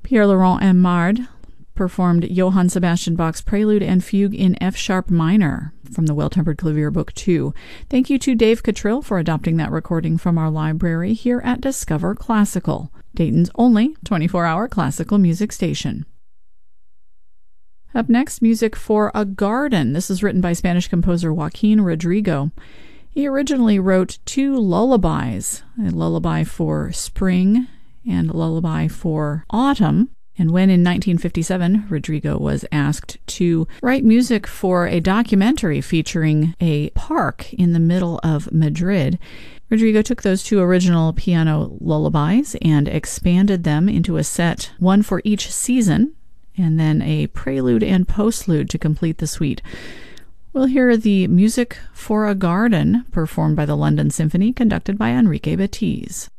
Pierre-Laurent Aimard performed Johann Sebastian Bach's Prelude and Fugue in F-sharp minor from the Well-Tempered Clavier Book 2. Thank you to Dave Cottrill for adopting that recording from our library here at Discover Classical, Dayton's only 24-hour classical music station. Up next, music for a garden. This is written by Spanish composer Joaquin Rodrigo. He originally wrote 2 lullabies, a lullaby for spring and a lullaby for autumn. And when in 1957, Rodrigo was asked to write music for a documentary featuring a park in the middle of Madrid, Rodrigo took those 2 original piano lullabies and expanded them into a set, one for each season, and then a prelude and postlude to complete the suite. We'll hear the Music for a Garden performed by the London Symphony, conducted by Enrique Batiz.